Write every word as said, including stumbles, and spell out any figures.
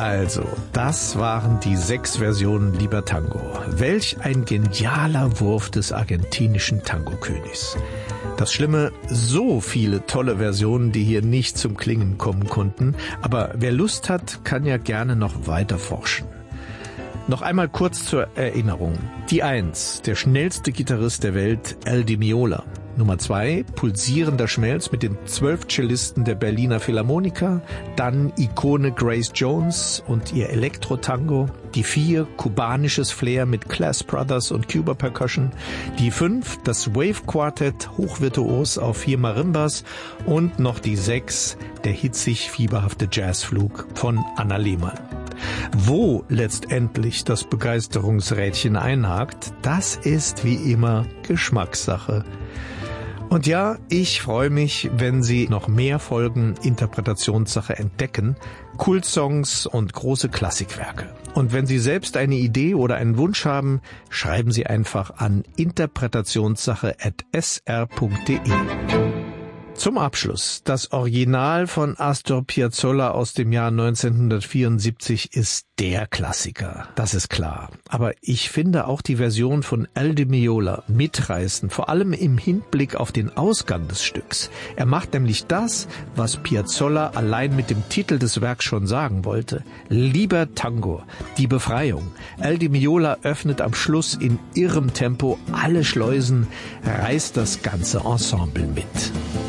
Also, das waren die sechs Versionen Lieber Tango. Welch ein genialer Wurf des argentinischen Tango-Königs. Das Schlimme, so viele tolle Versionen, die hier nicht zum Klingen kommen konnten. Aber wer Lust hat, kann ja gerne noch weiter forschen. Noch einmal kurz zur Erinnerung. Die Eins, der schnellste Gitarrist der Welt, El Di Meola. Nummer zwei, pulsierender Schmelz mit den zwölf Cellisten der Berliner Philharmoniker. Dann Ikone Grace Jones und ihr Elektro-Tango. Die vier, kubanisches Flair mit Class Brothers und Cuba Percussion. Die fünf, das Wave Quartet, hochvirtuos auf vier Marimbas. Und noch die sechs, der hitzig fieberhafte Jazzflug von Anna Lehmann. Wo letztendlich das Begeisterungsrädchen einhakt, das ist wie immer Geschmackssache. Und ja, ich freue mich, wenn Sie noch mehr Folgen Interpretationssache entdecken, Kultsongs und große Klassikwerke. Und wenn Sie selbst eine Idee oder einen Wunsch haben, schreiben Sie einfach an interpretationssache at s r punkt d e. Zum Abschluss, das Original von Astor Piazzolla aus dem Jahr neunzehnhundertvierundsiebzig ist der Klassiker, das ist klar. Aber ich finde auch die Version von El Di Meola mitreißend, vor allem im Hinblick auf den Ausgang des Stücks. Er macht nämlich das, was Piazzolla allein mit dem Titel des Werks schon sagen wollte. Lieber Tango, die Befreiung. El Di Meola öffnet am Schluss in irrem Tempo alle Schleusen, reißt das ganze Ensemble mit.